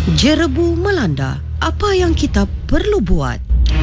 Jerebu melanda. Apa yang kita perlu buat?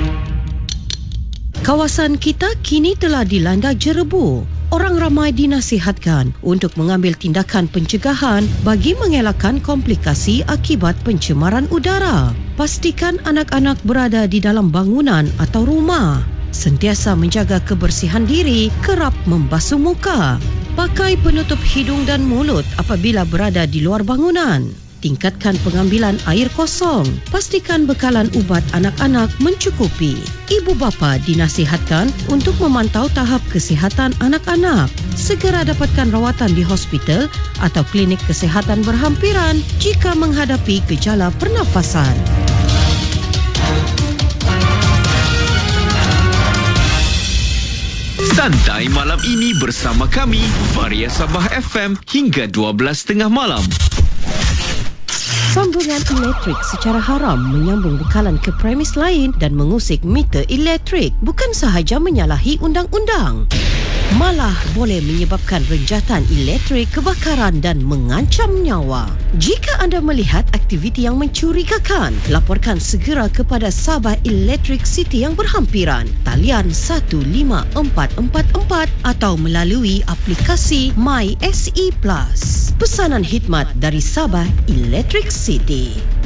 Kawasan kita kini telah dilanda jerebu. Orang ramai dinasihatkan untuk mengambil tindakan pencegahan bagi mengelakkan komplikasi akibat pencemaran udara. Pastikan anak-anak berada di dalam bangunan atau rumah. Sentiasa menjaga kebersihan diri, kerap membasuh muka. Pakai penutup hidung dan mulut apabila berada di luar bangunan. Tingkatkan pengambilan air kosong. Pastikan bekalan ubat anak-anak mencukupi. Ibu bapa dinasihatkan untuk memantau tahap kesihatan anak-anak. Segera dapatkan rawatan di hospital atau klinik kesihatan berhampiran jika menghadapi gejala pernafasan. Santai malam ini bersama kami, Varia Sabah FM hingga 12.30 malam. Sambungan elektrik secara haram menyambung bekalan ke premis lain dan mengusik meter elektrik bukan sahaja menyalahi undang-undang, malah boleh menyebabkan renjatan elektrik, kebakaran dan mengancam nyawa. Jika anda melihat aktiviti yang mencurigakan, laporkan segera kepada Sabah Electric City yang berhampiran, talian 15444 atau melalui aplikasi My SE Plus. Pesanan khidmat dari Sabah Electric City.